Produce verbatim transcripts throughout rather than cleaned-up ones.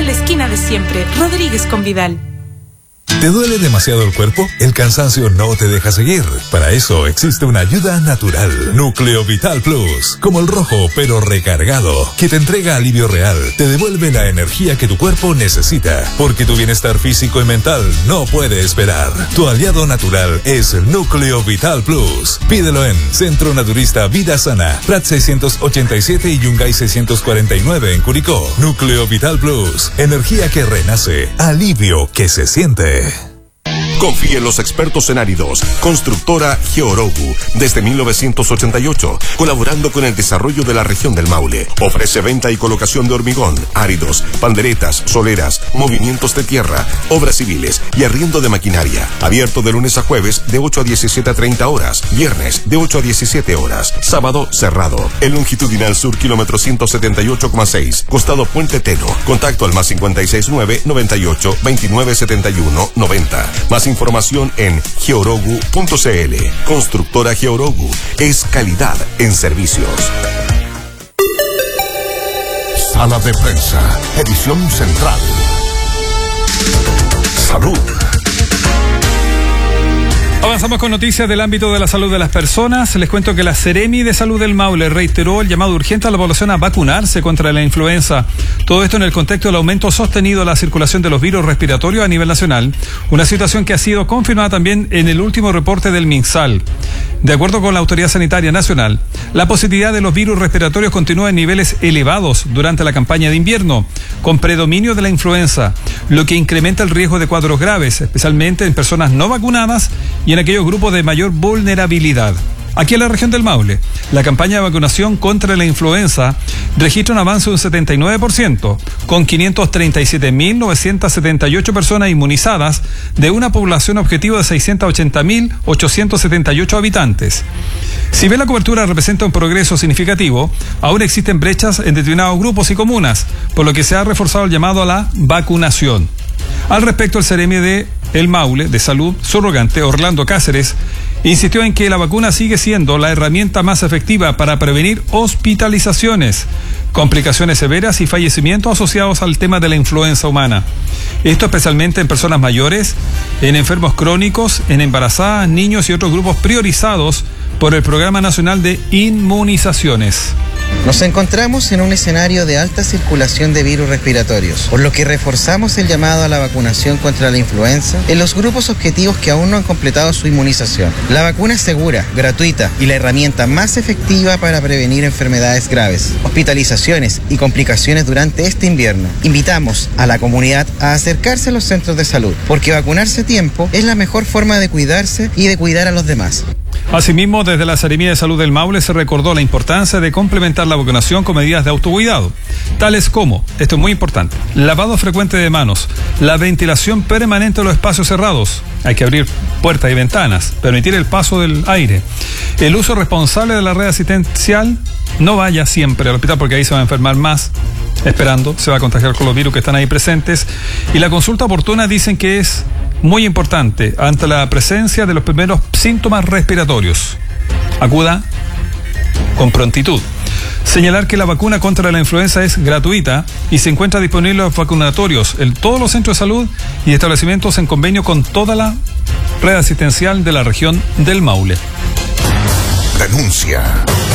la esquina de siempre. Rodríguez con Vidal. ¿Te duele demasiado el cuerpo? El cansancio no te deja seguir. Para eso existe una ayuda natural. Núcleo Vital Plus. Como el rojo, pero recargado. Que te entrega alivio real. Te devuelve la energía que tu cuerpo necesita. Porque tu bienestar físico y mental no puede esperar. Tu aliado natural es Núcleo Vital Plus. Pídelo en Centro Naturista Vida Sana. Prat seiscientos ochenta y siete y Yungay seiscientos cuarenta y nueve en Curicó. Núcleo Vital Plus. Energía que renace. Alivio que se siente. Confíe en los expertos en áridos. Constructora Georogu, desde mil novecientos ochenta y ocho, colaborando con el desarrollo de la región del Maule. Ofrece venta y colocación de hormigón, áridos, panderetas, soleras, movimientos de tierra, obras civiles y arriendo de maquinaria. Abierto de lunes a jueves de ocho a diecisiete a treinta horas, viernes de ocho a diecisiete horas, sábado cerrado. El longitudinal sur, kilómetro ciento setenta y ocho coma seis, costado Puente Teno. Contacto al más cincuenta y seis nueve, noventa y ocho, veintinueve setenta y uno, noventa. Más información en georogu punto cl. Constructora Georogu es calidad en servicios. Sala de prensa, edición central. Salud. Avanzamos con noticias del ámbito de la salud de las personas. Les cuento que la Seremi de Salud del Maule reiteró el llamado urgente a la población a vacunarse contra la influenza. Todo esto en el contexto del aumento sostenido de la circulación de los virus respiratorios a nivel nacional, una situación que ha sido confirmada también en el último reporte del MinSal. De acuerdo con la Autoridad Sanitaria Nacional, la positividad de los virus respiratorios continúa en niveles elevados durante la campaña de invierno, con predominio de la influenza, lo que incrementa el riesgo de cuadros graves, especialmente en personas no vacunadas y en aquellos grupos de mayor vulnerabilidad. Aquí en la región del Maule, la campaña de vacunación contra la influenza registra un avance de un setenta y nueve por ciento, con quinientas treinta y siete mil novecientas setenta y ocho personas inmunizadas de una población objetivo de seiscientos ochenta mil ochocientos setenta y ocho habitantes. Si bien la cobertura representa un progreso significativo, aún existen brechas en determinados grupos y comunas, por lo que se ha reforzado el llamado a la vacunación. Al respecto, el Seremi de El Maule de Salud, subrogante Orlando Cáceres, insistió en que la vacuna sigue siendo la herramienta más efectiva para prevenir hospitalizaciones, complicaciones severas y fallecimientos asociados al tema de la influenza humana. Esto especialmente en personas mayores, en enfermos crónicos, en embarazadas, niños y otros grupos priorizados por el Programa Nacional de Inmunizaciones. Nos encontramos en un escenario de alta circulación de virus respiratorios, por lo que reforzamos el llamado a la vacunación contra la influenza en los grupos objetivos que aún no han completado su inmunización. La vacuna es segura, gratuita y la herramienta más efectiva para prevenir enfermedades graves, hospitalizaciones y complicaciones durante este invierno. Invitamos a la comunidad a acercarse a los centros de salud, porque vacunarse a tiempo es la mejor forma de cuidarse y de cuidar a los demás. Asimismo, desde la Seremi de Salud del Maule se recordó la importancia de complementar la vacunación con medidas de autocuidado, tales como, esto es muy importante, lavado frecuente de manos, la ventilación permanente de los espacios cerrados, hay que abrir puertas y ventanas, permitir el paso del aire, el uso responsable de la red asistencial, no vaya siempre al hospital porque ahí se va a enfermar más, esperando, se va a contagiar con los virus que están ahí presentes, y la consulta oportuna dicen que es muy importante ante la presencia de los primeros síntomas respiratorios. Acuda con prontitud. Señalar que la vacuna contra la influenza es gratuita y se encuentra disponible en los vacunatorios en todos los centros de salud y establecimientos en convenio con toda la red asistencial de la región del Maule. Denuncia.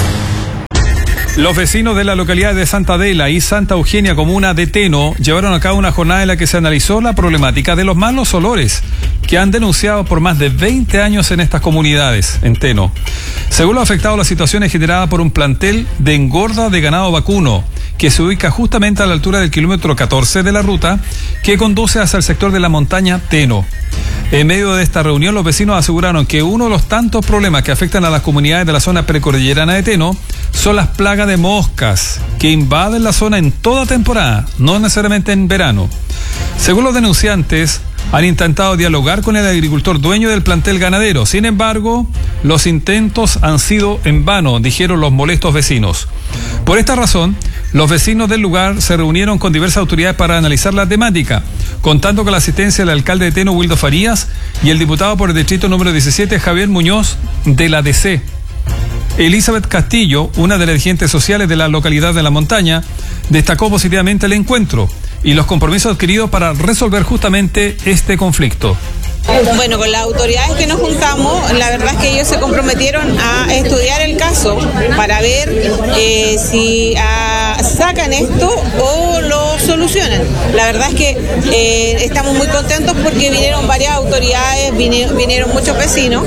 Los vecinos de la localidad de Santa Adela y Santa Eugenia, comuna de Teno, llevaron a cabo una jornada en la que se analizó la problemática de los malos olores que han denunciado por más de veinte años en estas comunidades, en Teno. Según los afectados, la situación es generada por un plantel de engorda de ganado vacuno que se ubica justamente a la altura del kilómetro catorce de la ruta que conduce hacia el sector de la montaña Teno. En medio de esta reunión, los vecinos aseguraron que uno de los tantos problemas que afectan a las comunidades de la zona precordillerana de Teno son las plagas de moscas que invaden la zona en toda temporada, no necesariamente en verano. Según los denunciantes, han intentado dialogar con el agricultor dueño del plantel ganadero. Sin embargo, los intentos han sido en vano, dijeron los molestos vecinos. Por esta razón, los vecinos del lugar se reunieron con diversas autoridades para analizar la temática, contando con la asistencia del alcalde de Teno, Wildo Farías, y el diputado por el distrito número diecisiete, Javier Muñoz, de la D C. Elizabeth Castillo, una de las dirigentes sociales de la localidad de La Montaña, destacó positivamente el encuentro, y los compromisos adquiridos para resolver justamente este conflicto. Bueno, con las autoridades que nos juntamos, la verdad es que ellos se comprometieron a estudiar el caso para ver eh, si ah, sacan esto o lo solucionan. La verdad es que eh, estamos muy contentos porque vinieron varias autoridades, vinieron, vinieron muchos vecinos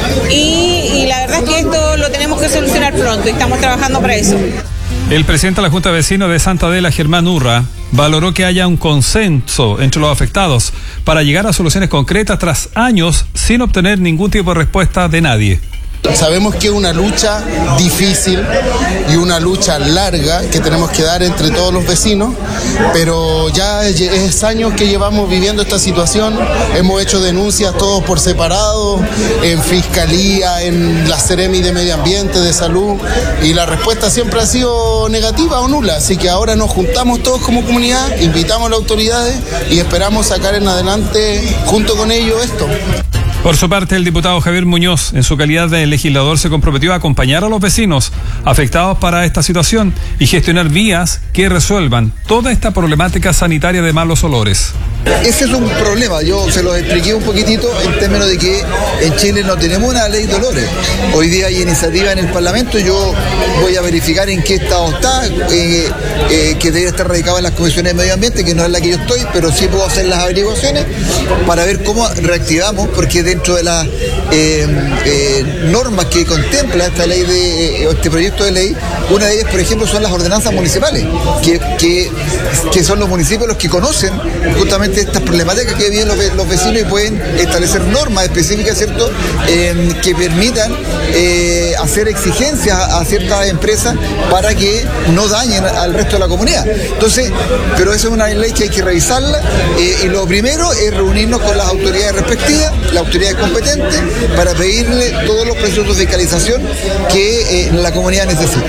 y, y la verdad es que esto lo tenemos que solucionar pronto y estamos trabajando para eso. El presidente de la Junta de Vecinos de Santa Adela, Germán Urra, valoró que haya un consenso entre los afectados para llegar a soluciones concretas tras años sin obtener ningún tipo de respuesta de nadie. Sabemos que es una lucha difícil y una lucha larga que tenemos que dar entre todos los vecinos, pero ya es años que llevamos viviendo esta situación. Hemos hecho denuncias todos por separado, en Fiscalía, en la Seremi de Medio Ambiente, de Salud, y la respuesta siempre ha sido negativa o nula. Así que ahora nos juntamos todos como comunidad, invitamos a las autoridades y esperamos sacar en adelante junto con ellos esto. Por su parte, el diputado Javier Muñoz, en su calidad de legislador, se comprometió a acompañar a los vecinos afectados para esta situación y gestionar vías que resuelvan toda esta problemática sanitaria de malos olores. Ese es un problema, yo se los expliqué un poquitito en términos de que en Chile no tenemos una ley de olores. Hoy día hay iniciativa en el Parlamento, yo voy a verificar en qué estado está, eh, eh, que debe estar radicado en las comisiones de medio ambiente, que no es la que yo estoy, pero sí puedo hacer las averiguaciones para ver cómo reactivamos, porque dentro de las eh, eh, normas que contempla esta ley de este proyecto de ley, una de ellas, por ejemplo, son las ordenanzas municipales, que, que, que son los municipios los que conocen justamente estas problemáticas que viven los, los vecinos y pueden establecer normas específicas, ¿cierto?, eh, que permitan eh, hacer exigencias a ciertas empresas para que no dañen al resto de la comunidad. Entonces, pero esa es una ley que hay que revisarla eh, y lo primero es reunirnos con las autoridades respectivas, las autoridades competentes, para pedirle todos los procesos de fiscalización que eh, la comunidad necesita.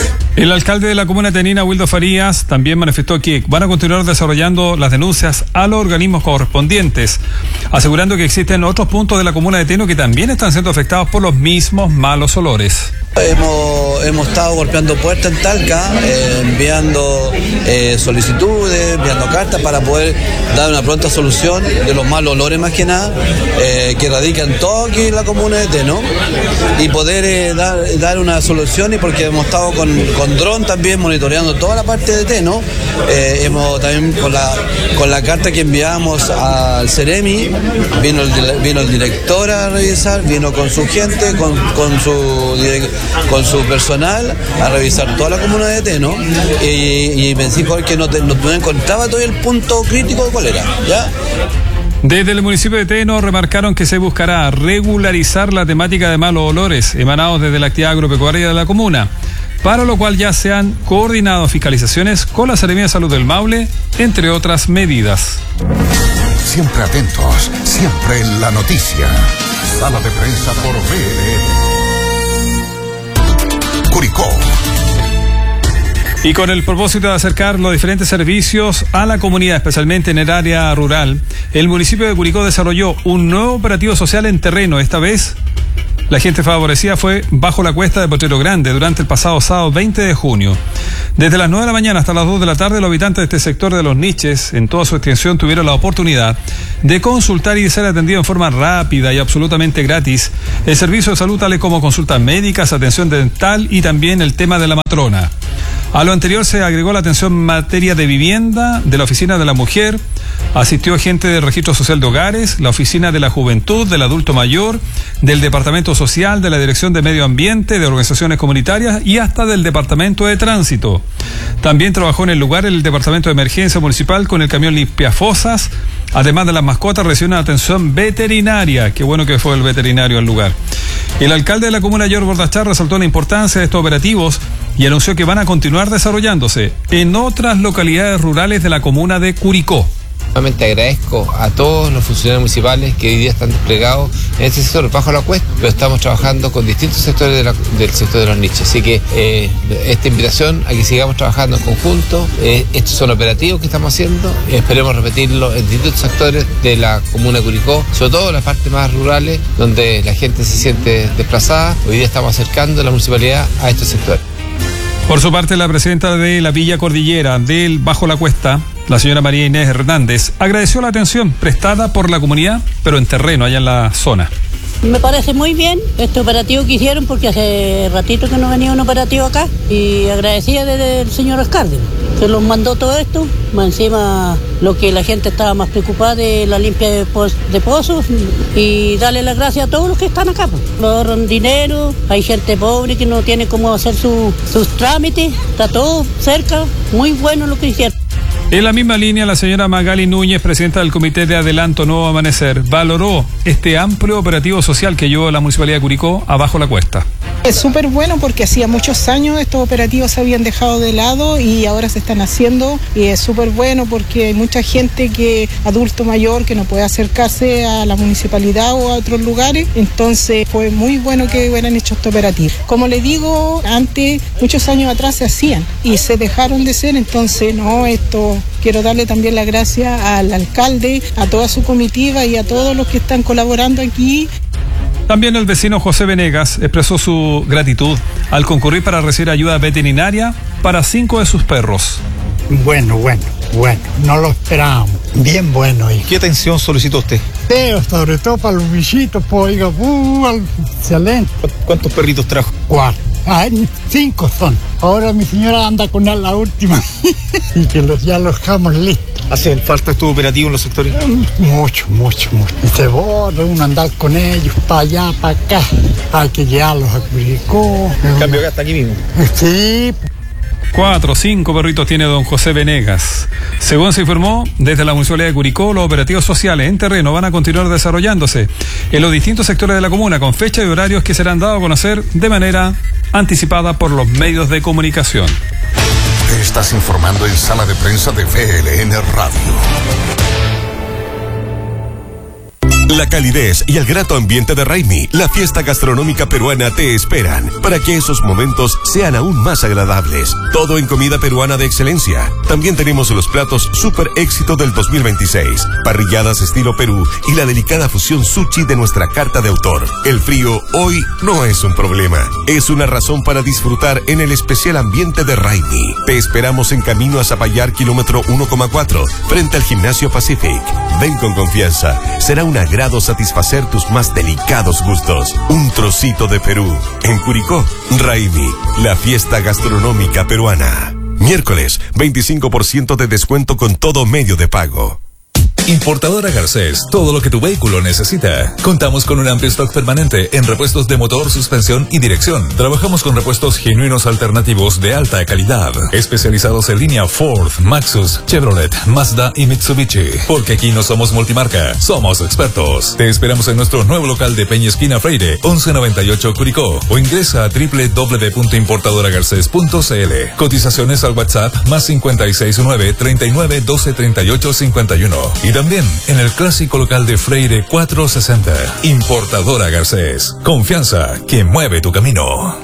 El alcalde de la comuna tenina, Wildo Farías, también manifestó que van a continuar desarrollando las denuncias a los organismos correspondientes, asegurando que existen otros puntos de la comuna de Teno que también están siendo afectados por los mismos malos olores. Hemos, hemos estado golpeando puertas en Talca, eh, enviando eh, solicitudes, enviando cartas para poder dar una pronta solución de los malos olores más que nada, eh, que radican todo aquí en la comuna de Teno, y poder eh, dar, dar una solución, y porque hemos estado con, con dron también monitoreando toda la parte de Teno, eh, hemos también con la, con la carta que enviamos al Seremi, vino el, vino el director a revisar, vino con su gente, con, con su director, con su personal a revisar toda la comuna de Teno, y, y me dijo que no, te, no, no encontraba todavía el punto crítico de cuál era, ¿ya? Desde el municipio de Teno remarcaron que se buscará regularizar la temática de malos olores emanados desde la actividad agropecuaria de la comuna, para lo cual ya se han coordinado fiscalizaciones con la Seremía de Salud del Maule, entre otras medidas. Siempre atentos, siempre en la noticia. Sala de prensa por B L N. Curicó. Y con el propósito de acercar los diferentes servicios a la comunidad, especialmente en el área rural, el municipio de Curicó desarrolló un nuevo operativo social en terreno. Esta vez, la gente favorecida fue bajo la cuesta de Potrero Grande durante el pasado sábado veinte de junio. Desde las nueve de la mañana hasta las dos de la tarde, los habitantes de este sector de Los Niches, en toda su extensión, tuvieron la oportunidad de consultar y de ser atendidos en forma rápida y absolutamente gratis el servicio de salud, tales como consultas médicas, atención dental y también el tema de la matrona. A lo anterior se agregó la atención en materia de vivienda de la Oficina de la Mujer, asistió gente del Registro Social de Hogares, la Oficina de la Juventud, del Adulto Mayor, del Departamento Social, de la Dirección de Medio Ambiente, de Organizaciones Comunitarias y hasta del Departamento de Tránsito. También trabajó en el lugar el Departamento de Emergencia Municipal con el camión limpiafosas. Además de las mascotas, recibió una atención veterinaria. Qué bueno que fue el veterinario al lugar. El alcalde de la comuna, George Bordachar, resaltó la importancia de estos operativos y anunció que van a continuar desarrollándose en otras localidades rurales de la comuna de Curicó. Nuevamente agradezco a todos los funcionarios municipales que hoy día están desplegados en este sector bajo la cuesta, pero estamos trabajando con distintos sectores de la, del sector de Los Niches. Así que eh, esta invitación a que sigamos trabajando en conjunto, eh, estos son operativos que estamos haciendo, esperemos repetirlo en distintos sectores de la comuna de Curicó, sobre todo en las partes más rurales, donde la gente se siente desplazada. Hoy día estamos acercando la municipalidad a estos sectores. Por su parte, la presidenta de la Villa Cordillera del Bajo la Cuesta, La señora María Inés Hernández agradeció la atención prestada por la comunidad, pero en terreno, allá en la zona. Me parece muy bien este operativo que hicieron, porque hace ratito que no venía un operativo acá, y agradecida desde el señor alcalde que nos mandó todo esto, más encima lo que la gente estaba más preocupada de la limpia de, po de pozos, y darle las gracias a todos los que están acá. Lo ahorran dinero, hay gente pobre que no tiene cómo hacer su, sus trámites, está todo cerca, muy bueno lo que hicieron. En la misma línea, la señora Magali Núñez, presidenta del Comité de Adelanto Nuevo Amanecer, valoró este amplio operativo social que llevó la Municipalidad de Curicó abajo la cuesta. Es súper bueno porque hacía muchos años estos operativos se habían dejado de lado y ahora se están haciendo, y es súper bueno porque hay mucha gente que, adulto mayor, que no puede acercarse a la municipalidad o a otros lugares, entonces fue muy bueno que hubieran hecho este operativo. Como le digo, antes, muchos años atrás se hacían y se dejaron de hacer, entonces no, esto... Quiero darle también las gracias al alcalde, a toda su comitiva y a todos los que están colaborando aquí. También el vecino José Venegas expresó su gratitud al concurrir para recibir ayuda veterinaria para cinco de sus perros. Bueno, bueno, bueno, no lo esperábamos. Bien bueno. ¿Y qué atención solicitó usted? Pero sobre todo para los bichitos, pues, oiga, uh, excelente. ¿Cuántos perritos trajo? Cuatro. Ah, cinco son. Ahora mi señora anda con la última y que los, ya los dejamos listos. ¿Hacen falta estos operativos en los sectores? Mucho, mucho, mucho. Y se borra uno andar con ellos para allá, para acá. Hay que llevarlos a Curicó. En cambio acá está aquí mismo. Sí. Cuatro, cinco perritos tiene don José Venegas. Según se informó, desde la Municipalidad de Curicó, los operativos sociales en terreno van a continuar desarrollándose en los distintos sectores de la comuna, con fechas y horarios que serán dados a conocer de manera anticipada por los medios de comunicación. Te estás informando en Sala de Prensa de V L N Radio. La calidez y el grato ambiente de Raimi, la fiesta gastronómica peruana, te esperan para que esos momentos sean aún más agradables. Todo en comida peruana de excelencia. También tenemos los platos super éxito del dos mil veintiséis, parrilladas estilo Perú y la delicada fusión sushi de nuestra carta de autor. El frío hoy no es un problema, es una razón para disfrutar en el especial ambiente de Raimi. Te esperamos en camino a Zapallar, kilómetro uno coma cuatro, frente al Gimnasio Pacific. Ven con confianza, será una grado satisfacer tus más delicados gustos. Un trocito de Perú. En Curicó, Raimi, la fiesta gastronómica peruana. Miércoles, veinticinco por ciento de descuento con todo medio de pago. Importadora Garcés, todo lo que tu vehículo necesita. Contamos con un amplio stock permanente en repuestos de motor, suspensión y dirección. Trabajamos con repuestos genuinos alternativos de alta calidad, especializados en línea Ford, Maxus, Chevrolet, Mazda y Mitsubishi. Porque aquí no somos multimarca, somos expertos. Te esperamos en nuestro nuevo local de Peña Esquina Freire, once noventa y ocho Curicó, o ingresa a doble u doble u doble u punto importadora garcés punto c l. Cotizaciones al WhatsApp más cincuenta y seis nueve, treinta y nueve, doce, treinta y ocho, cincuenta y uno. Y también en el clásico local de Freire cuatrocientos sesenta. Importadora Garcés. Confianza que mueve tu camino.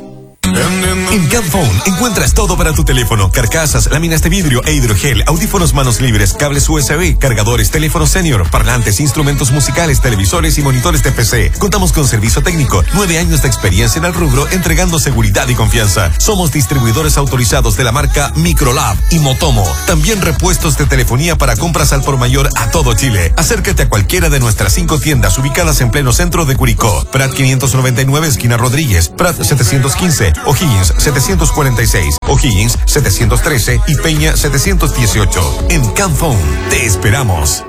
En Camphone encuentras todo para tu teléfono: carcasas, láminas de vidrio e hidrogel, audífonos manos libres, cables U S B, cargadores, teléfonos senior, parlantes, instrumentos musicales, televisores y monitores de P C. Contamos con servicio técnico, nueve años de experiencia en el rubro, entregando seguridad y confianza. Somos distribuidores autorizados de la marca Microlab y Motomo. También repuestos de telefonía para compras al por mayor a todo Chile. Acércate a cualquiera de nuestras cinco tiendas ubicadas en pleno centro de Curicó: Prat quinientos noventa y nueve, esquina Rodríguez; Prat setecientos quince, O'Higgins setecientos cuarenta y seis, O'Higgins setecientos trece y Peña setecientos dieciocho. En Camphone te esperamos.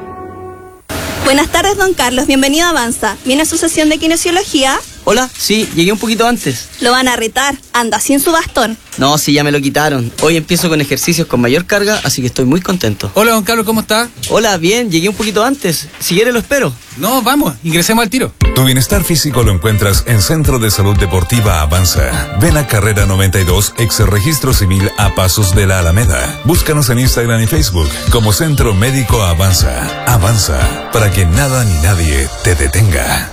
Buenas tardes, don Carlos. Bienvenido a Avanza. ¿Viene a su sesión de kinesiología? Hola, sí, llegué un poquito antes. Lo van a retar. Anda sin su bastón. No, sí, ya me lo quitaron. Hoy empiezo con ejercicios con mayor carga, así que estoy muy contento. Hola, don Carlos, ¿cómo está? Hola, bien, llegué un poquito antes. Si quiere lo espero. No, vamos, ingresemos al tiro. Tu bienestar físico lo encuentras en Centro de Salud Deportiva Avanza. Ven a Carrera noventa y dos, ex Registro Civil, a pasos de la Alameda. Búscanos en Instagram y Facebook como Centro Médico Avanza. Avanza, para que nada ni nadie te detenga.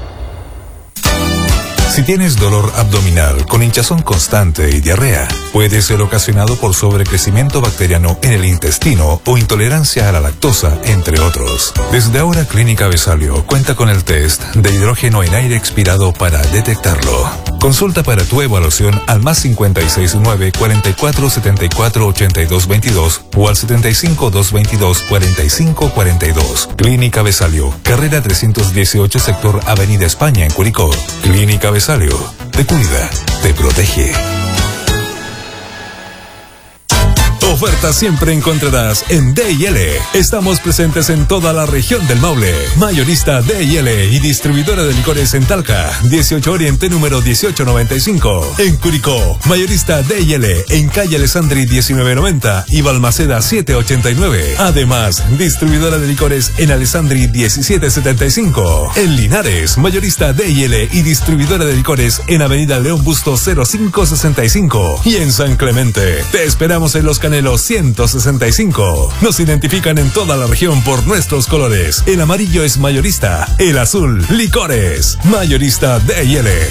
Si tienes dolor abdominal con hinchazón constante y diarrea, puede ser ocasionado por sobrecrecimiento bacteriano en el intestino o intolerancia a la lactosa, entre otros. Desde ahora, Clínica Besalio cuenta con el test de hidrógeno en aire expirado para detectarlo. Consulta para tu evaluación al más cincuenta y seis nueve, cuarenta y cuatro, setenta y cuatro, ochenta y dos veintidós o al setenta y cinco, doscientos veintidós, cuarenta y cinco cuarenta y dos. Clínica Besalio, carrera trescientos dieciocho, sector Avenida España en Curicó. Clínica Besalio, te cuida, te protege. Ofertas siempre encontrarás en D y L. Estamos presentes en toda la región del Maule. Mayorista D y L y distribuidora de licores en Talca, dieciocho Oriente número dieciocho noventa y cinco. En Curicó, mayorista D y L en calle Alessandri diecinueve noventa y Balmaceda siete ochenta y nueve. Además, distribuidora de licores en Alessandri diecisiete setenta y cinco. En Linares, mayorista D y L y distribuidora de licores en Avenida León Bustos cero cinco sesenta y cinco. Y en San Clemente, te esperamos en Los Canelos ciento sesenta y cinco. Nos identifican en toda la región por nuestros colores. El amarillo es mayorista, el azul, licores. Mayorista D y L.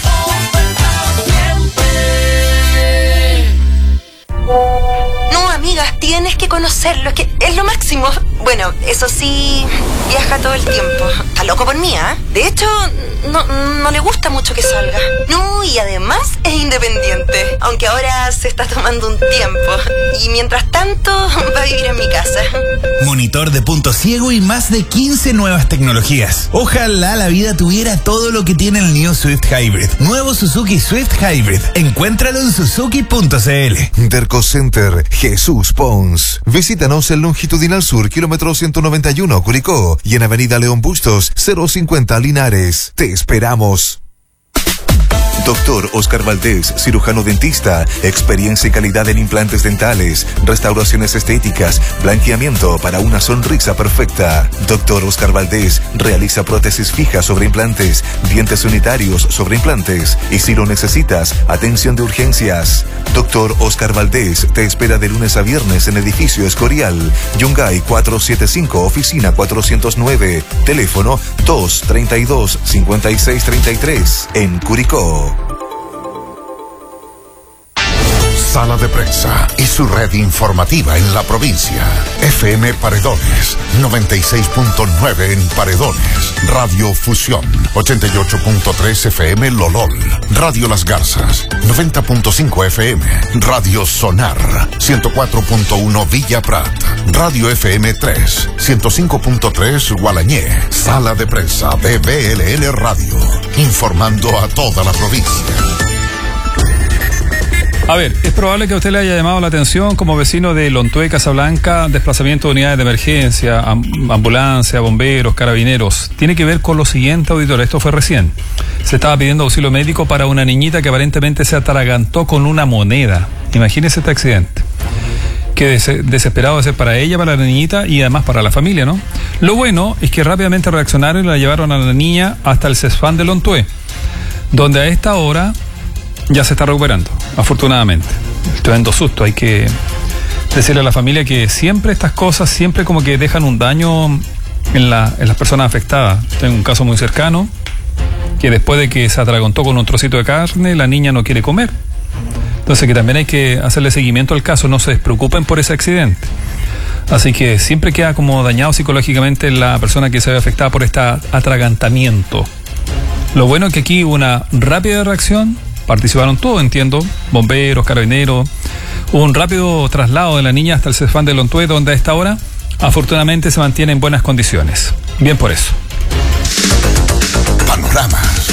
No, amigas, tienes que conocerlo, es que es lo máximo. Bueno, eso sí, viaja todo el tiempo. Está loco por mí, ¿eh? De hecho, no, no le gusta mucho que salga. No, y además es independiente. Aunque ahora se está tomando un tiempo. Y mientras tanto, va a vivir en mi casa. Monitor de punto ciego y más de quince nuevas tecnologías. Ojalá la vida tuviera todo lo que tiene el New Swift Hybrid. Nuevo Suzuki Swift Hybrid. Encuéntralo en suzuki punto c l. Derco Center Jesús Pons. Visítanos en Longitudinal Sur, kilómetro ciento noventa y uno, Curicó, y en Avenida León Bustos, cero cincuenta, Linares. Te esperamos. Doctor Oscar Valdés, cirujano dentista, experiencia y calidad en implantes dentales, restauraciones estéticas, blanqueamiento para una sonrisa perfecta. Doctor Oscar Valdés realiza prótesis fijas sobre implantes, dientes unitarios sobre implantes y si lo necesitas, atención de urgencias. Doctor Oscar Valdés te espera de lunes a viernes en edificio Escorial, Yungay cuatrocientos setenta y cinco, oficina cuatrocientos nueve, teléfono dos treinta y dos, cincuenta y seis treinta y tres, en Curicó. Sala de Prensa y su red informativa en la provincia. F M Paredones, noventa y seis punto nueve en Paredones. Radio Fusión, ochenta y ocho punto tres F M Lolol. Radio Las Garzas, noventa punto cinco F M. Radio Sonar, ciento cuatro punto uno Villa Prat. Radio F M tres, ciento cinco punto tres Gualañé. Sala de Prensa de B L L Radio, informando a toda la provincia. A ver, es probable que a usted le haya llamado la atención como vecino de Lontué, Casablanca, desplazamiento de unidades de emergencia, ambulancia, bomberos, carabineros. Tiene que ver con lo siguiente, auditor, esto fue recién. Se estaba pidiendo auxilio médico para una niñita que aparentemente se atragantó con una moneda. Imagínese este accidente. Qué des- desesperado de ser para ella, para la niñita y además para la familia, ¿no? Lo bueno es que rápidamente reaccionaron y la llevaron a la niña hasta el CESFAM de Lontué, donde a esta hora ya se está recuperando, afortunadamente. Estoy dando susto, hay que decirle a la familia que siempre estas cosas, siempre como que dejan un daño en, la, en las personas afectadas. Tengo un caso muy cercano, que después de que se atragantó con un trocito de carne, la niña no quiere comer. Entonces que también hay que hacerle seguimiento al caso, no se despreocupen por ese accidente. Así que siempre queda como dañado psicológicamente la persona que se ve afectada por este atragantamiento. Lo bueno es que aquí hubo una rápida reacción. Participaron todos, entiendo, bomberos, carabineros. Hubo un rápido traslado de la niña hasta el CESFAM de Lontué, donde a esta hora, afortunadamente, se mantiene en buenas condiciones. Bien por eso. Panoramas.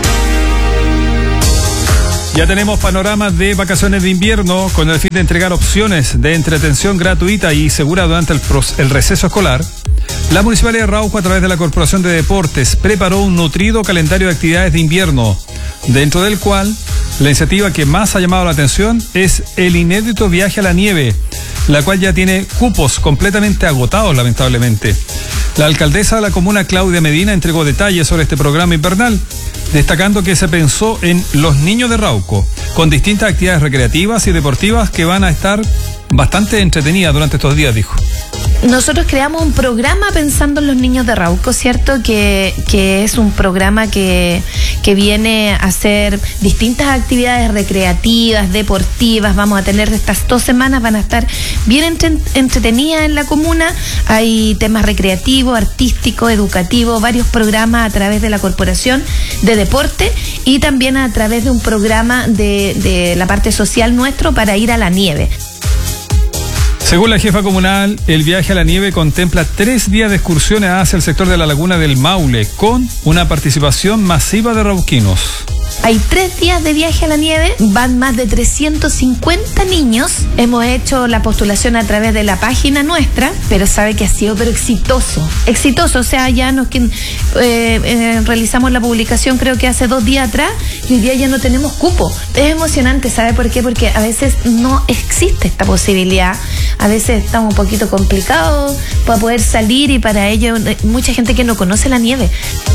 Ya tenemos panoramas de vacaciones de invierno con el fin de entregar opciones de entretención gratuita y segura durante el, el receso escolar. La Municipalidad de Rauco, a través de la Corporación de Deportes, preparó un nutrido calendario de actividades de invierno, dentro del cual la iniciativa que más ha llamado la atención es el inédito viaje a la nieve, la cual ya tiene cupos completamente agotados, lamentablemente. La alcaldesa de la comuna, Claudia Medina, entregó detalles sobre este programa invernal, destacando que se pensó en los niños de Rauco, con distintas actividades recreativas y deportivas que van a estar bastante entretenidas durante estos días, dijo. nosotros creamos un programa pensando en los niños de Rauco, ¿cierto? Que, que es un programa que, que viene a hacer distintas actividades recreativas, deportivas. Vamos a tener estas dos semanas, van a estar bien entre, entretenidas en la comuna. Hay temas recreativos, artísticos, educativos, varios programas a través de la Corporación de Deporte y también a través de un programa de, de la parte social nuestro para ir a la nieve. Según la jefa comunal, el viaje a la nieve contempla tres días de excursiones hacia el sector de la laguna del Maule, con una participación masiva de rauquinos. Hay tres días de viaje a la nieve, van más de trescientos cincuenta niños. Hemos hecho la postulación a través de la página nuestra, pero sabe que ha sido pero exitoso. Exitoso, o sea, ya nos eh, eh, realizamos la publicación creo que hace dos días atrás y hoy día ya no tenemos cupo. Es emocionante, ¿sabe por qué? Porque a veces no existe esta posibilidad. A veces estamos un poquito complicados para poder salir y para ello mucha gente que no conoce la nieve.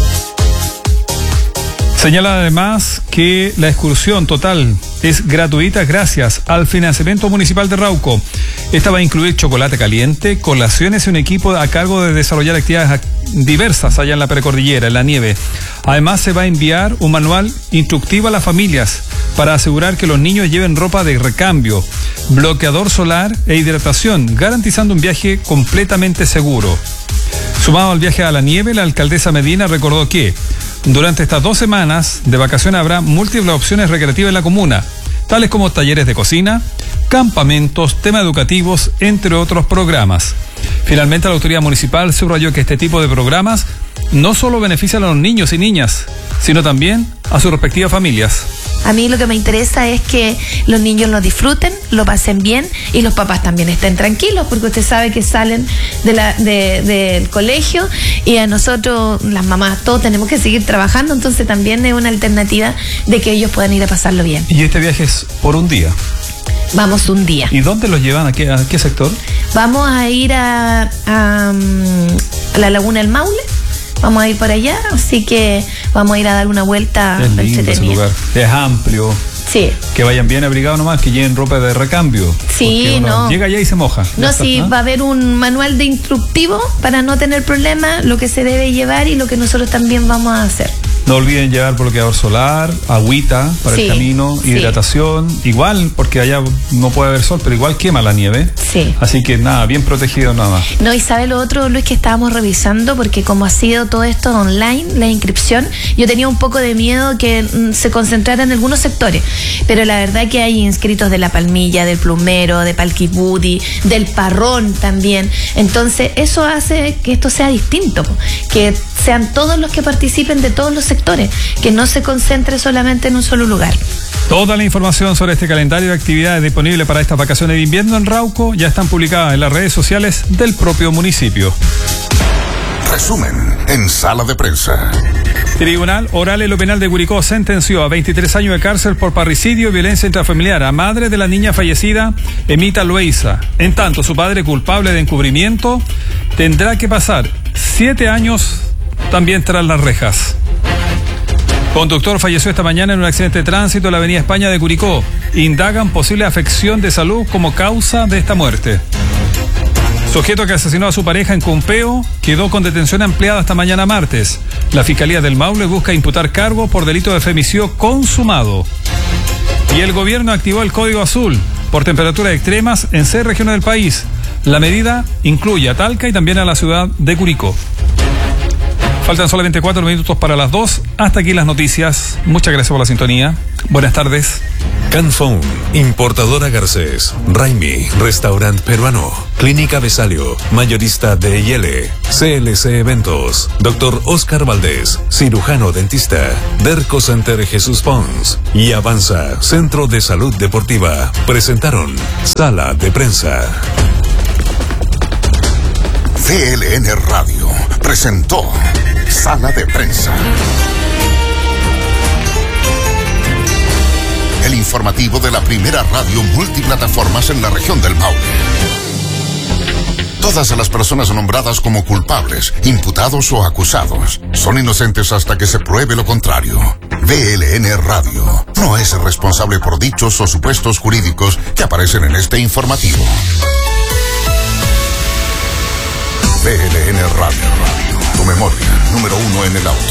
Señala además que la excursión total es gratuita gracias al financiamiento municipal de Rauco. Esta va a incluir chocolate caliente, colaciones y un equipo a cargo de desarrollar actividades diversas allá en la precordillera, en la nieve. Además se va a enviar un manual instructivo a las familias para asegurar que los niños lleven ropa de recambio, bloqueador solar e hidratación, garantizando un viaje completamente seguro. Sumado al viaje a la nieve, la alcaldesa Medina recordó que durante estas dos semanas de vacaciones habrá múltiples opciones recreativas en la comuna, tales como talleres de cocina, campamentos, temas educativos, entre otros programas. Finalmente, la autoridad municipal subrayó que este tipo de programas no solo benefician a los niños y niñas, sino también a sus respectivas familias. A mí lo que me interesa es que los niños lo disfruten, lo pasen bien y los papás también estén tranquilos, porque usted sabe que salen de la, de, del colegio y a nosotros, las mamás, todos tenemos que seguir trabajando, entonces también es una alternativa de que ellos puedan ir a pasarlo bien. ¿Y este viaje es por un día? Vamos un día. ¿Y dónde los llevan? ¿A qué, a qué sector? Vamos a ir a, a, a la Laguna del Maule. Vamos a ir por allá, así que vamos a ir a dar una vuelta. Es lindo ese lugar. Es amplio. Sí. Que vayan bien abrigados nomás, que lleven ropa de recambio. Sí, no. Llega allá y se moja. No, sí, ¿no? Va a haber un manual de instructivo para no tener problemas, lo que se debe llevar y lo que nosotros también vamos a hacer. No olviden llevar bloqueador solar, agüita para sí, el camino, hidratación, sí. Igual, porque allá no puede haber sol, pero igual quema la nieve. Sí. Así que nada, bien protegido nada más. No, y sabe lo otro, Luis, que estábamos revisando, porque como ha sido todo esto online, la inscripción, yo tenía un poco de miedo que mm, se concentrara en algunos sectores, pero la verdad que hay inscritos de La Palmilla, del Plumero, de Palquipudi, del Parrón también. Entonces, eso hace que esto sea distinto, que sean todos los que participen de todos los sectores, que no se concentre solamente en un solo lugar. Toda la información sobre este calendario de actividades disponible para estas vacaciones de invierno en Rauco ya están publicadas en las redes sociales del propio municipio. Resumen en Sala de Prensa. Tribunal Oral en lo Penal de Curicó sentenció a veintitrés años de cárcel por parricidio y violencia intrafamiliar a madre de la niña fallecida, Emita Loaiza. En tanto, su padre, culpable de encubrimiento, tendrá que pasar siete años también tras las rejas. Conductor falleció esta mañana en un accidente de tránsito en la avenida España de Curicó. Indagan posible afección de salud como causa de esta muerte. Sujeto que asesinó a su pareja en Cumpeo quedó con detención ampliada hasta mañana martes. La Fiscalía del Maule busca imputar cargo por delito de femicidio consumado. Y el gobierno activó el Código Azul por temperaturas extremas en seis regiones del país. La medida incluye a Talca y también a la ciudad de Curicó. Faltan solamente cuatro minutos para las dos. Hasta aquí las noticias. Muchas gracias por la sintonía. Buenas tardes. Canfón, importadora Garcés, Raimi, restaurante peruano, Clínica Besalio, mayorista de Yele, C L C Eventos, Doctor Oscar Valdés, cirujano dentista, Derco Center Jesús Pons y Avanza, Centro de Salud Deportiva, presentaron Sala de Prensa. C L N Radio presentó Sala de Prensa. El informativo de la primera radio multiplataformas en la región del Maule. Todas las personas nombradas como culpables, imputados o acusados son inocentes hasta que se pruebe lo contrario. V L N Radio no es responsable por dichos o supuestos jurídicos que aparecen en este informativo. V L N Radio. Tu memoria, número uno en el auto.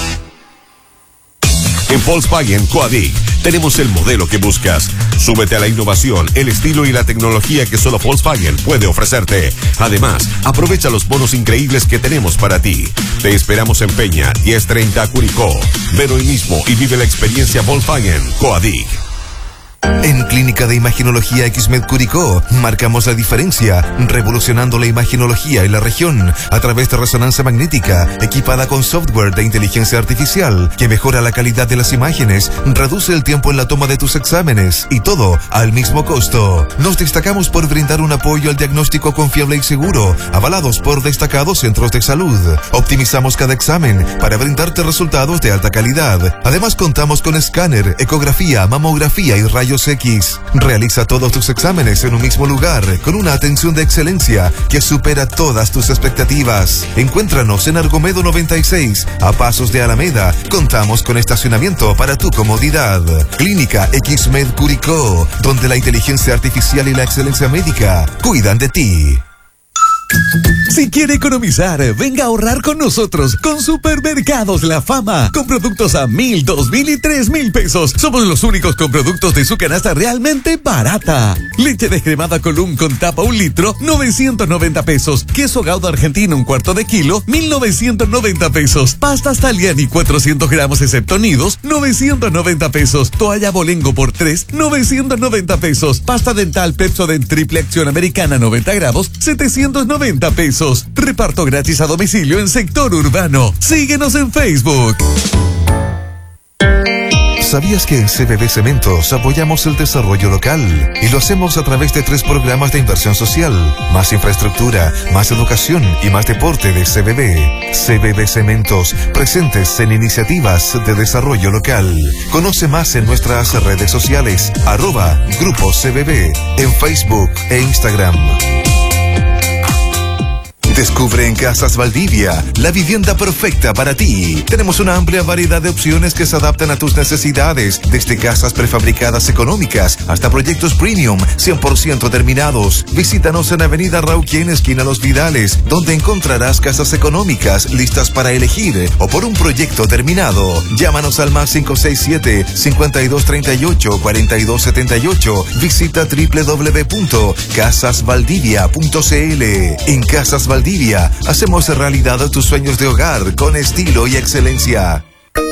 En Volkswagen Coadic tenemos el modelo que buscas. Súbete a la innovación, el estilo y la tecnología que solo Volkswagen puede ofrecerte. Además, aprovecha los bonos increíbles que tenemos para ti. Te esperamos en Peña, diez treinta Curicó. Ven hoy mismo y vive la experiencia Volkswagen Coadic. En Clínica de Imaginología Xmed Curicó marcamos la diferencia, revolucionando la imaginología en la región a través de resonancia magnética equipada con software de inteligencia artificial que mejora la calidad de las imágenes, reduce el tiempo en la toma de tus exámenes y todo al mismo costo. Nos destacamos por brindar un apoyo al diagnóstico confiable y seguro, avalados por destacados centros de salud. Optimizamos cada examen para brindarte resultados de alta calidad. Además contamos con escáner, ecografía, mamografía y rayos X. Realiza todos tus exámenes en un mismo lugar, con una atención de excelencia que supera todas tus expectativas. Encuéntranos en Argomedo noventa y seis, a pasos de Alameda. Contamos con estacionamiento para tu comodidad. Clínica Xmed Curicó, donde la inteligencia artificial y la excelencia médica cuidan de ti. Si quiere economizar, venga a ahorrar con nosotros con Supermercados La Fama, con productos a mil, dos mil y tres mil pesos. Somos los únicos con productos de su canasta realmente barata. Leche descremada Column con tapa un litro, novecientos noventa pesos. Queso Gouda argentino un cuarto de kilo, mil novecientos noventa pesos. Pastas Taliani cuatrocientos gramos excepto nidos, novecientos noventa pesos. Toalla Bolengo por tres, novecientos noventa pesos. Pasta dental Pepsodent triple acción americana noventa gramos, setecientos noventa pesos. Reparto gratis a domicilio en sector urbano. Síguenos en Facebook. ¿Sabías que en C B B Cementos apoyamos el desarrollo local? Y lo hacemos a través de tres programas de inversión social: más infraestructura, más educación y más deporte de C B B. C B B Cementos, presentes en iniciativas de desarrollo local. Conoce más en nuestras redes sociales, arroba Grupo C B B, en Facebook e Instagram. Descubre en Casas Valdivia la vivienda perfecta para ti. Tenemos una amplia variedad de opciones que se adaptan a tus necesidades, desde casas prefabricadas económicas hasta proyectos premium cien por ciento terminados. Visítanos en Avenida Rauquén, esquina Los Vidales, donde encontrarás casas económicas listas para elegir o por un proyecto terminado. Llámanos al más cinco seis siete, cinco dos tres ocho, cuatro dos siete ocho. Visita doble u doble u doble u punto casas valdivia punto c l. En Casas Valdivia hacemos realidad tus sueños de hogar con estilo y excelencia.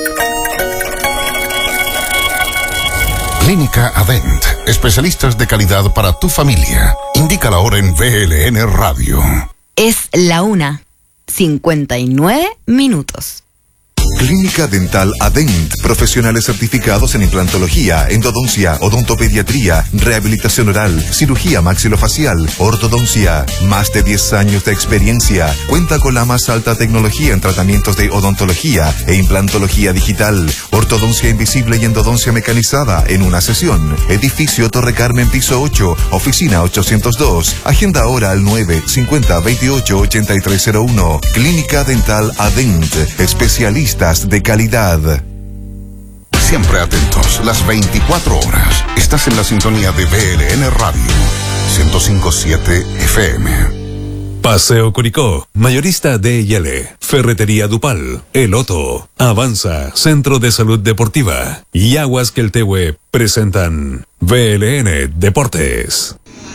Clínica Adent, especialistas de calidad para tu familia. Indica la hora en V L N Radio. Es la una, cincuenta y nueve minutos. Clínica Dental Adent, profesionales certificados en implantología, endodoncia, odontopediatría, rehabilitación oral, cirugía maxilofacial, ortodoncia. Más de diez años de experiencia. Cuenta con la más alta tecnología en tratamientos de odontología e implantología digital, ortodoncia invisible y endodoncia mecanizada en una sesión. Edificio Torre Carmen, piso ocho, oficina ochocientos dos. Agenda ahora al nueve cincuenta veintiocho ochenta y tres cero uno. Clínica Dental Adent, especialistas de calidad. Siempre atentos, las veinticuatro horas. Estás en la sintonía de V L N Radio, ciento cinco punto siete F M. Paseo Curicó, mayorista D y L, Ferretería Dupal, El Otto, Avanza, Centro de Salud Deportiva y Aguas Queltehue presentan V L N Deportes.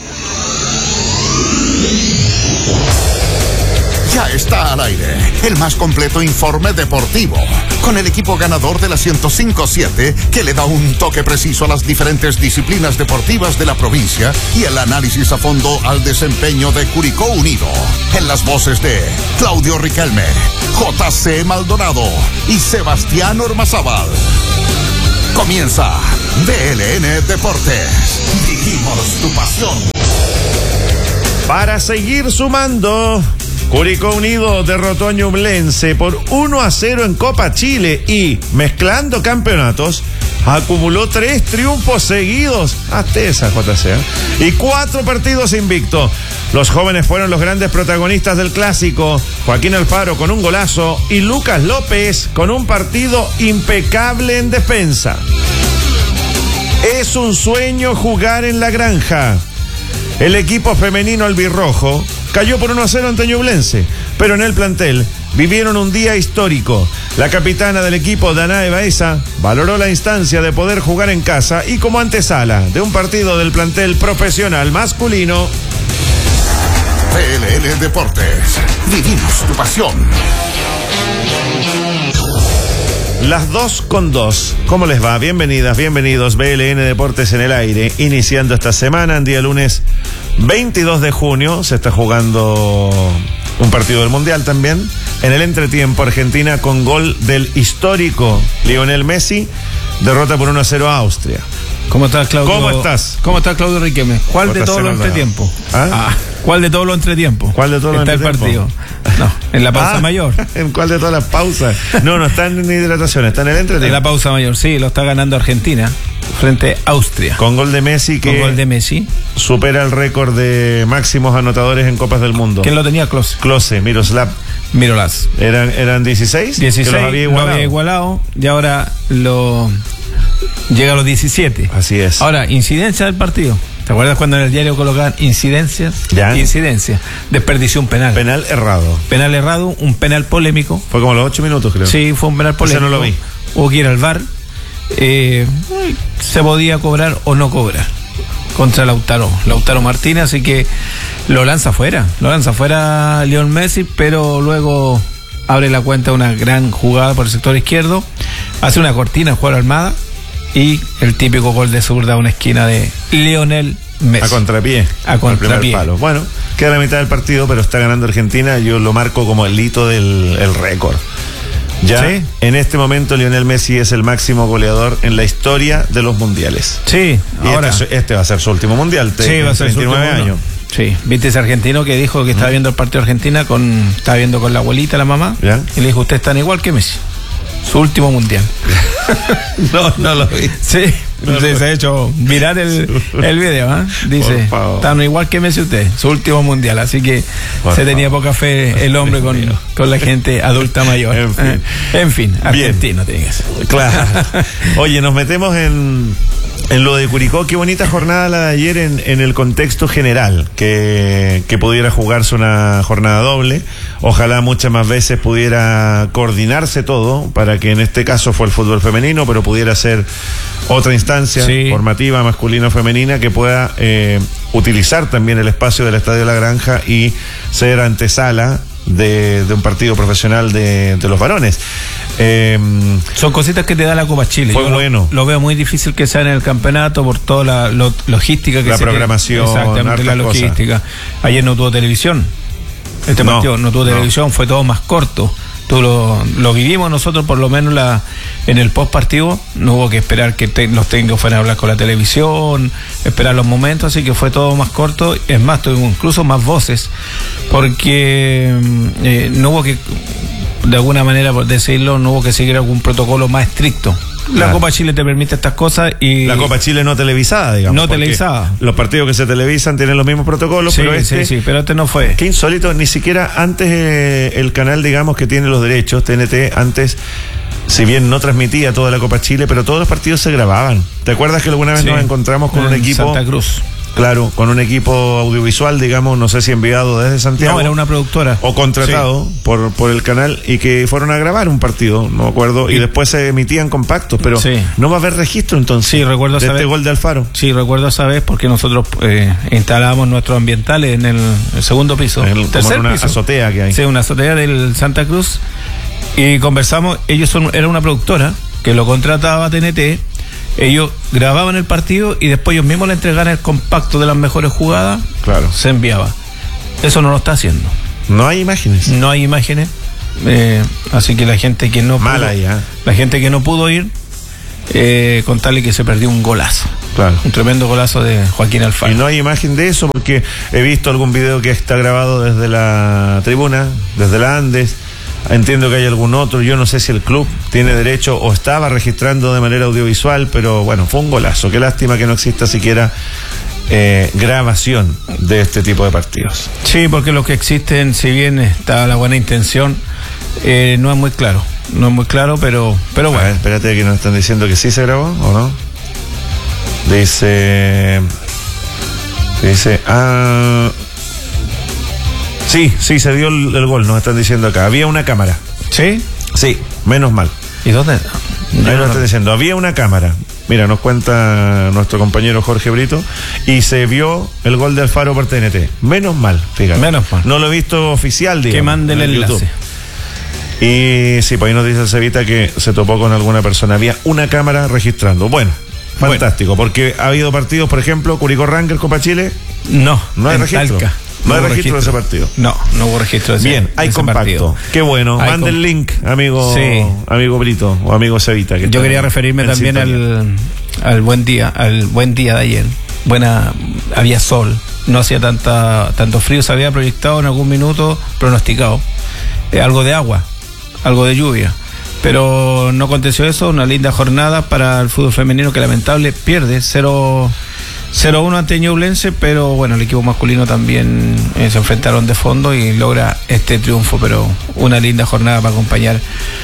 Ya está al aire el más completo informe deportivo, con el equipo ganador de la ciento cinco punto siete que le da un toque preciso a las diferentes disciplinas deportivas de la provincia y el análisis a fondo al desempeño de Curicó Unido. En las voces de Claudio Riquelme, J C Maldonado y Sebastián Ormazábal. Comienza V L N Deportes. Vivimos tu pasión. Para seguir sumando, Curicó Unido derrotó a Ñublense por uno a cero en Copa Chile y, mezclando campeonatos, acumuló tres triunfos seguidos, hasta esa J C, ¿eh? y cuatro partidos invictos. Los jóvenes fueron los grandes protagonistas del clásico. Joaquín Alfaro con un golazo y Lucas López con un partido impecable en defensa. Es un sueño jugar en La Granja. El equipo femenino albirrojo cayó por uno a cero ante Ñublense, pero en el plantel vivieron un día histórico. La capitana del equipo, Danae Baeza, valoró la instancia de poder jugar en casa y como antesala de un partido del plantel profesional masculino. P L L Deportes, vivimos tu pasión. Las dos con dos. ¿Cómo les va? Bienvenidas, bienvenidos. B L N Deportes en el aire. Iniciando esta semana, en día lunes veintidós de junio. Se está jugando un partido del Mundial también. En el entretiempo, Argentina con gol del histórico Lionel Messi. Derrota por uno a cero a Austria. ¿Cómo estás, Claudio? ¿Cómo estás? ¿Cómo estás, Claudio Riquelme? ¿Cuál de todos los entretiempos? ¿Ah? Ah, ¿Cuál de todos los entretiempos? ¿Cuál de todos los entretiempos? Está el partido. No, en la pausa ah, mayor. ¿En cuál de todas las pausas? No, no está en hidratación, está en el entretiempo. En la pausa mayor, sí, lo está ganando Argentina frente a Austria. Con gol de Messi que Con gol de Messi. supera el récord de máximos anotadores en Copas del Mundo. ¿Quién lo tenía? Klose. Klose, Miroslav. Mirolas. ¿Eran, eran dieciséis? dieciséis, que los había igualado. lo había igualado y ahora lo llega a los diecisiete. Así es. Ahora, incidencia del partido. ¿Te acuerdas cuando en el diario colocaban incidencias? Ya. Incidencia. Desperdició un penal. Penal errado. Penal errado, un penal polémico. Fue como a los ocho minutos, creo. Sí, fue un penal polémico. Ese no lo vi. Hubo que ir al V A R. Eh, se podía cobrar o no cobrar contra Lautaro, Lautaro Martínez, así que lo lanza fuera, lo lanza fuera Lionel Messi, pero luego abre la cuenta una gran jugada por el sector izquierdo, hace una cortina en jugador Almada y el típico gol de zurda a una esquina de Lionel Messi. A contrapié. A contrapié. Palo. Bueno, queda la mitad del partido, pero está ganando Argentina. Yo lo marco como el hito del el récord. Ya, ¿sí? En este momento Lionel Messi es el máximo goleador en la historia de los mundiales. Sí, y ahora este, este va a ser su último mundial. Sí, va a ser su último años. Sí, viste ese argentino que dijo que estaba viendo el partido de Argentina con, estaba viendo con la abuelita, la mamá, ¿ya? Y le dijo, ustedes están igual que Messi. Su último mundial. no, no lo vi. Sí, no se, se ha hecho mirar el, el video, ¿eh? Dice, están igual que Messi usted, su último mundial, así que Por se favor. tenía poca fe el hombre con, con la gente adulta mayor. En fin, en fin argentino tiene que ser. Claro. Oye, nos metemos en En lo de Curicó, qué bonita jornada la de ayer en, en el contexto general, que, que pudiera jugarse una jornada doble. Ojalá muchas más veces pudiera coordinarse todo para que en este caso fue el fútbol femenino, pero pudiera ser otra instancia sí. formativa, masculina o femenina, que pueda eh, utilizar también el espacio del Estadio La Granja y ser antesala De, de un partido profesional de, de los varones. Eh, Son cositas que te da la Copa Chile. Fue Yo bueno. Lo, lo veo muy difícil que sea en el campeonato por toda la lo, logística que la se programación, que, exactamente la logística. Cosas. Ayer no tuvo televisión. Este no, partido no tuvo no. televisión, fue todo más corto. Todo lo, lo vivimos nosotros, por lo menos la en el post partido. No hubo que esperar que te, los técnicos fueran a hablar con la televisión, esperar los momentos, así que fue todo más corto. Es más, tuvimos incluso más voces, porque eh, no hubo que, de alguna manera, por decirlo, no hubo que seguir algún protocolo más estricto. La claro. Copa Chile te permite estas cosas y... La Copa Chile no televisada, digamos. No televisada. Los partidos que se televisan tienen los mismos protocolos, sí, pero este... Sí, sí, pero este no fue. Qué insólito, ni siquiera antes eh, el canal, digamos, que tiene los derechos, T N T, antes, si bien no transmitía toda la Copa Chile, pero todos los partidos se grababan. ¿Te acuerdas que alguna vez sí. nos encontramos con en un equipo... Santa Cruz. Claro, con un equipo audiovisual, digamos, no sé si enviado desde Santiago. No, era una productora. O contratado sí. por, por el canal y que fueron a grabar un partido, no me acuerdo, y, y después se emitían compactos, pero sí. no va a haber registro entonces sí, recuerdo de esa este vez, gol de Alfaro. Sí, recuerdo esa vez porque nosotros eh, instalábamos nuestros ambientales en el, el segundo piso. En el, tercer una piso. azotea que hay. Sí, una azotea del Santa Cruz. Y conversamos, ellos son, era una productora que lo contrataba T N T. Ellos grababan el partido y después ellos mismos le entregaban el compacto de las mejores jugadas. Claro. Se enviaba. Eso no lo está haciendo. No hay imágenes. No hay imágenes. Eh, así que la gente que no Mala pudo, ya. la gente que no pudo ir, eh, contarle que se perdió un golazo. Claro. Un tremendo golazo de Joaquín Alfaro. Y no hay imagen de eso porque he visto algún video que está grabado desde la tribuna, desde la Andes. Entiendo que hay algún otro, yo no sé si el club tiene derecho o estaba registrando de manera audiovisual, pero bueno, fue un golazo. Qué lástima que no exista siquiera eh, grabación de este tipo de partidos. Sí, porque lo que existen, si bien está la buena intención, eh, no es muy claro. No es muy claro, pero, pero bueno. A ver, espérate que nos están diciendo que sí se grabó, ¿o no? Dice... Dice... Ah... Sí, sí, se dio el, el gol, nos están diciendo acá. Había una cámara. ¿Sí? Sí, menos mal. ¿Y dónde? Ahí nos están diciendo, había una cámara. Mira, nos cuenta nuestro compañero Jorge Brito. Y se vio el gol de Alfaro por T N T. Menos mal, fíjate. Menos mal. No lo he visto oficial, digamos. Que mande el enlace. Y sí, pues ahí nos dice el Cevita que se topó con alguna persona. Había una cámara registrando. Bueno, fantástico. Bueno. Porque ha habido partidos, por ejemplo, Curicó Rangers, Copa Chile. No, no hay registro. Talca. No, no hay registro, registro de ese partido. No, no hubo registro de ese Bien, hay compacto. Partido. Qué bueno. Hay Mande com... el link, amigo sí. amigo Brito o amigo Cevita. Que Yo quería referirme también al, al buen día, al buen día de ayer. Buena, había sol, no hacía tanta tanto frío, se había proyectado en algún minuto, pronosticado. Eh, algo de agua, algo de lluvia. Pero no aconteció eso, una linda jornada para el fútbol femenino que lamentable pierde cero uno ante Ñublense, pero bueno, el equipo masculino también eh, se enfrentaron de fondo y logra este triunfo, pero una linda jornada para acompañar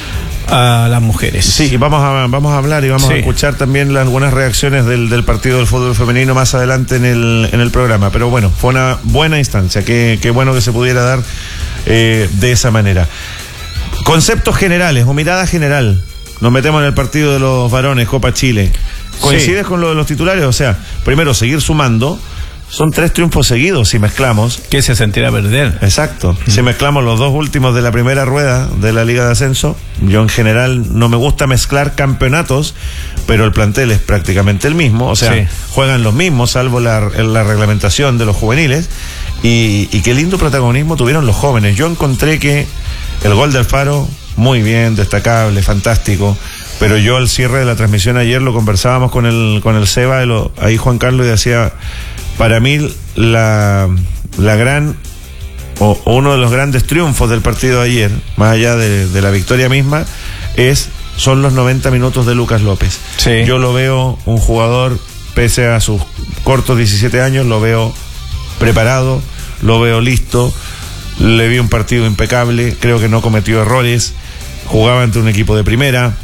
a las mujeres. Sí, vamos a, vamos a hablar y vamos sí. a escuchar también las, algunas reacciones del, del partido del fútbol femenino más adelante en el, en el programa, pero bueno, fue una buena instancia, qué, qué bueno que se pudiera dar eh, de esa manera. Conceptos generales o mirada general. Nos metemos en el partido de los varones, Copa Chile. ¿Coincides sí. con lo de los titulares? O sea, primero, seguir sumando. Son tres triunfos seguidos si mezclamos. ¿Qué se sentirá perder? Exacto. Mm. Si mezclamos los dos últimos de la primera rueda de la Liga de Ascenso, yo en general no me gusta mezclar campeonatos, pero el plantel es prácticamente el mismo. O sea, sí. juegan los mismos, salvo la, la reglamentación de los juveniles. Y, y qué lindo protagonismo tuvieron los jóvenes. Yo encontré que el gol de Alfaro, muy bien, destacable, fantástico. Pero yo al cierre de la transmisión ayer lo conversábamos con el con el Seba, lo, ahí Juan Carlos, y decía, para mí la, la gran, o, o uno de los grandes triunfos del partido de ayer, más allá de, de la victoria misma, es son los noventa minutos de Lucas López. Sí. Yo lo veo un jugador, pese a sus cortos diecisiete años, lo veo preparado, lo veo listo, le vi un partido impecable, creo que no cometió errores, jugaba ante un equipo de primera.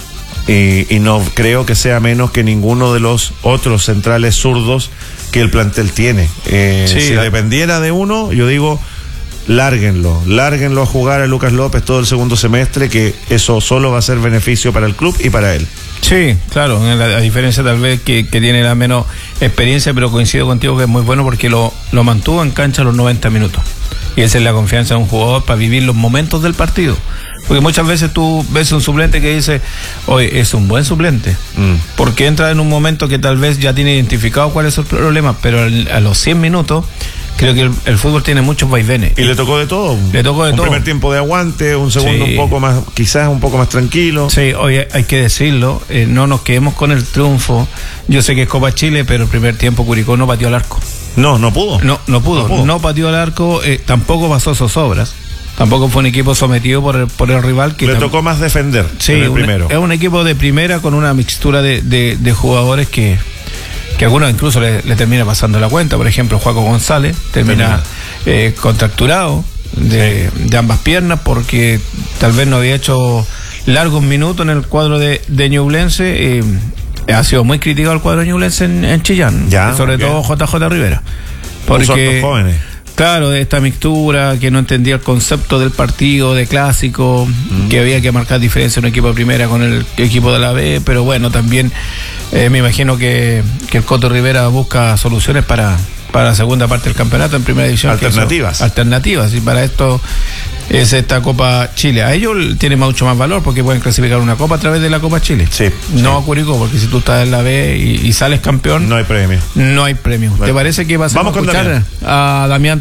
Y, y no creo que sea menos que ninguno de los otros centrales zurdos que el plantel tiene. Eh, sí, si la... dependiera de uno, yo digo, lárguenlo, lárguenlo a jugar a Lucas López todo el segundo semestre, que eso solo va a ser beneficio para el club y para él. Sí, claro, a, a diferencia tal vez que, que tiene la menos experiencia, pero coincido contigo que es muy bueno porque lo, lo mantuvo en cancha los noventa minutos. Y esa es la confianza de un jugador para vivir los momentos del partido. Porque muchas veces tú ves un suplente que dice, oye, es un buen suplente, mm. porque entra en un momento que tal vez ya tiene identificado cuál es el problema, pero a los cien minutos creo que el, el fútbol tiene muchos vaivenes. Y le tocó de todo. Le tocó de un todo. Un primer tiempo de aguante, un segundo sí. un poco más, quizás un poco más tranquilo. Sí, oye, hay que decirlo, eh, no nos quedemos con el triunfo. Yo sé que es Copa Chile, pero el primer tiempo Curicó no pateó al arco. No, no pudo. No, no pudo. No, pudo. no pateó al arco, eh, tampoco pasó zozobras. Tampoco fue un equipo sometido por el, por el rival. Que le tam... tocó más defender. Sí, en el una, primero. Es un equipo de primera con una mixtura de, de, de jugadores que, que a algunos incluso le, le termina pasando la cuenta. Por ejemplo, Juaco González termina eh, contracturado de, de ambas piernas porque tal vez no había hecho largos minutos en el cuadro de, de Ñublense. Eh, ha sido muy criticado el cuadro de Ñublense en, en Chillán, ya, sobre okay. todo J J Rivera. Porque jóvenes. Claro, de esta mixtura, que no entendía el concepto del partido, de clásico, mm. que había que marcar diferencia en un equipo de primera con el equipo de la B, pero bueno, también eh, me imagino que, que el Coto Rivera busca soluciones para, para la segunda parte del campeonato en primera división. Alternativas. Alternativas, y para esto es esta Copa Chile. A ellos tiene mucho más valor porque pueden clasificar una Copa a través de la Copa Chile. Sí. No sí. a Curicó, porque si tú estás en la B y, y sales campeón, no hay premio. No hay premio. Bueno. ¿Te parece que vas a escuchar Damián. a Damián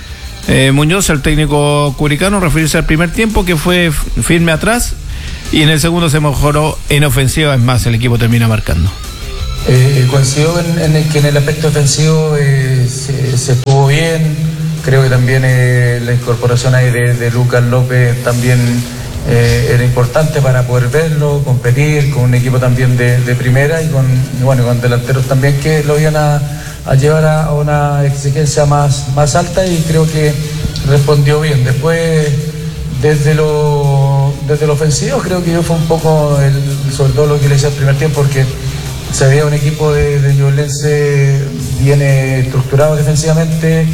eh, Muñoz, el técnico curicano, referirse al primer tiempo que fue firme atrás y en el segundo se mejoró en ofensiva? Es más, el equipo termina marcando. Eh, coincido en, en el, que en el aspecto ofensivo eh, se, se estuvo bien. Creo que también eh, la incorporación ahí de, de Lucas López también eh, era importante para poder verlo, competir con un equipo también de, de primera y con, bueno, con delanteros también que lo iban a, a llevar a, a una exigencia más, más alta, y creo que respondió bien. Después, desde lo, desde lo ofensivo, creo que yo fue un poco, el, sobre todo lo que le hice al primer tiempo, porque se veía un equipo de, de Ñublense bien estructurado defensivamente,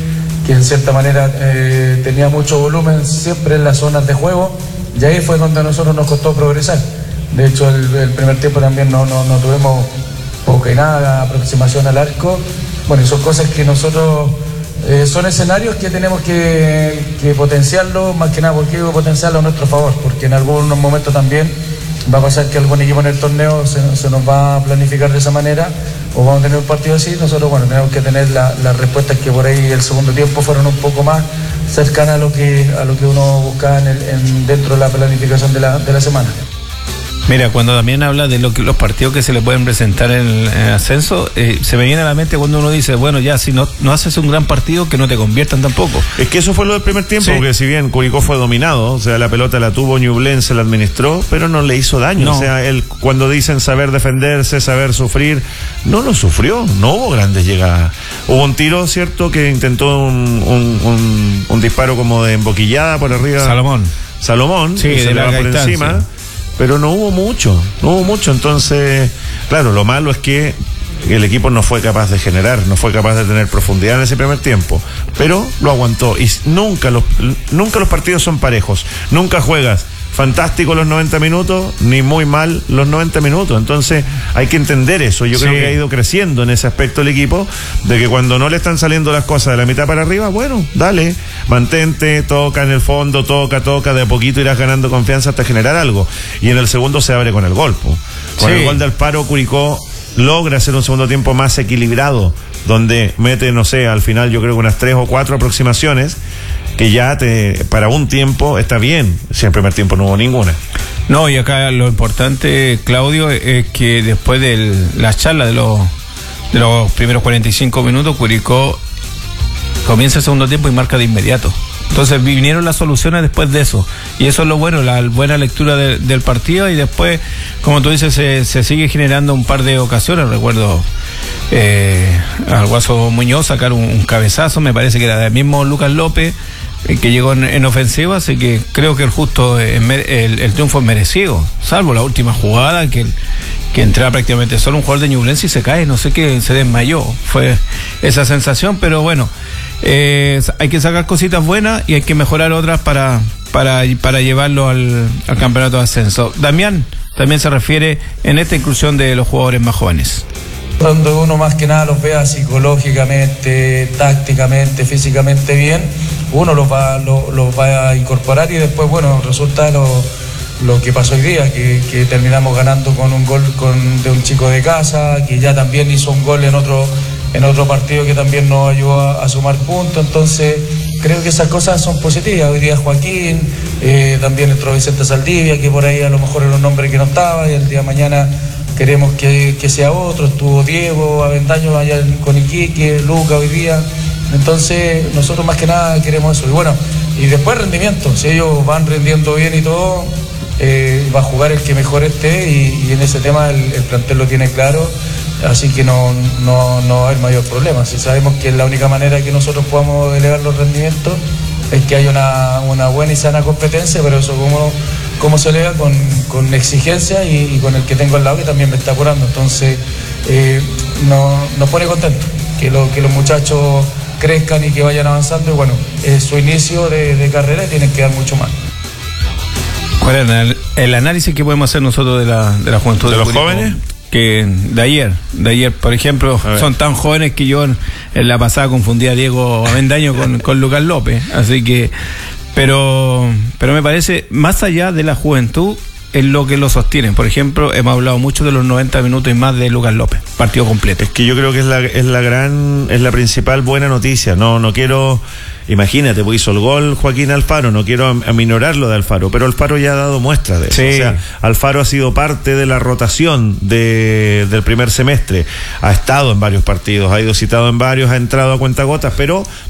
que en cierta manera eh, tenía mucho volumen siempre en las zonas de juego, y ahí fue donde a nosotros nos costó progresar. De hecho, el, el primer tiempo también no, no, no tuvimos poca y nada aproximación al arco. Bueno, y son cosas que nosotros, eh, son escenarios que tenemos que, que potenciarlo, más que nada, porque digo potenciarlo a nuestro favor, porque en algunos momentos también va a pasar que algún equipo en el torneo se, se nos va a planificar de esa manera, o vamos a tener un partido así. Nosotros, bueno, tenemos que tener las la respuestas que por ahí el segundo tiempo fueron un poco más cercanas a lo que, a lo que uno buscaba en el, en, dentro de la planificación de la, de la semana. Mira, cuando también habla de lo que, los partidos que se le pueden presentar en el, en el ascenso, eh, se me viene a la mente cuando uno dice, bueno, ya, si no, no haces un gran partido, que no te conviertan tampoco. Es que eso fue lo del primer tiempo, sí. Porque si bien Curicó fue dominado, o sea, la pelota la tuvo Ñublense, la administró, pero no le hizo daño. No. O sea, él, cuando dicen saber defenderse, saber sufrir, no lo sufrió, no hubo grandes llegadas. Hubo un tiro, ¿cierto?, que intentó un, un, un, un disparo como de emboquillada por arriba. Salomón. Salomón, sí, que se de le va por encima. Pero no hubo mucho, no hubo mucho. Entonces, claro, lo malo es que el equipo no fue capaz de generar, no fue capaz de tener profundidad en ese primer tiempo, pero lo aguantó. Y nunca los, nunca los partidos son parejos, nunca juegas fantástico los noventa minutos, ni muy mal los noventa minutos. Entonces hay que entender eso. Yo sí. creo que ha ido creciendo en ese aspecto el equipo, de que cuando no le están saliendo las cosas de la mitad para arriba, bueno, dale, mantente, toca en el fondo, toca, toca, de a poquito irás ganando confianza hasta generar algo. Y en el segundo se abre con el gol. Po. Con sí. el gol de Alfaro, Curicó logra hacer un segundo tiempo más equilibrado, donde mete, no sé, al final yo creo que unas tres o cuatro aproximaciones, que ya te, para un tiempo está bien. Si en el primer tiempo no hubo ninguna. No, y acá lo importante, Claudio, es que después de la charla de los, de los primeros cuarenta y cinco minutos, Curicó comienza el segundo tiempo y marca de inmediato. Entonces vinieron las soluciones después de eso, y eso es lo bueno, la buena lectura de, del partido. Y después, como tú dices, se, se sigue generando un par de ocasiones. Recuerdo eh, al Guaso Muñoz sacar un, un cabezazo, me parece que era del mismo Lucas López, eh, que llegó en, en ofensiva. Así que creo que el justo eh, el, el triunfo es merecido, salvo la última jugada que que entraba prácticamente solo un jugador de Ñublense y se cae, no sé qué, se desmayó, fue esa sensación. Pero bueno, eh, hay que sacar cositas buenas y hay que mejorar otras para para, para llevarlo al, al campeonato de ascenso. Damián también se refiere en esta inclusión de los jugadores más jóvenes. Cuando uno más que nada los vea psicológicamente, tácticamente, físicamente bien, uno los va, los, los va a incorporar, y después, bueno, resulta lo, lo que pasó hoy día, que, que terminamos ganando con un gol con, de un chico de casa, que ya también hizo un gol en otro, en otro partido que también nos ayudó a, a sumar puntos. Entonces creo que esas cosas son positivas. Hoy día Joaquín, eh, también entró Vicente Saldivia, que por ahí a lo mejor era un nombre que no estaba, y el día de mañana queremos que, que sea otro. Estuvo Diego Avendaño allá con Iquique, Luca hoy día. Entonces nosotros más que nada queremos eso. Y bueno, y después rendimiento, si ellos van rendiendo bien y todo, eh, va a jugar el que mejor esté, y, y en ese tema el, el plantel lo tiene claro, así que no, no, no va a haber mayor problema. Si sabemos que la única manera que nosotros podamos elevar los rendimientos es que haya una, una buena y sana competencia, pero eso como cómo se eleva con, con exigencia y, y con el que tengo al lado, que también me está apurando. Entonces eh, no, nos pone contento que, lo, que los muchachos crezcan y que vayan avanzando, y bueno, es su inicio de, de carrera y tienen que dar mucho más. ¿Cuál es el, el análisis que podemos hacer nosotros de la, de la juventud de, de los Curicó? Jóvenes? Que de ayer, de ayer, por ejemplo, son tan jóvenes que yo en, en la pasada confundía a Diego Avendaño con, con Lucas López, así que, pero, pero me parece, más allá de la juventud, es lo que lo sostienen. Por ejemplo, hemos hablado mucho de los noventa minutos y más de Lucas López, partido completo. Es que yo creo que es la, es la gran, es la principal buena noticia. No, no quiero, imagínate, pues hizo el gol Joaquín Alfaro, no quiero aminorar lo de Alfaro, pero Alfaro ya ha dado muestras de eso. Sí. O sea, Alfaro ha sido parte de la rotación de, del primer semestre, ha estado en varios partidos, ha ido citado en varios, ha entrado a cuentagotas, pero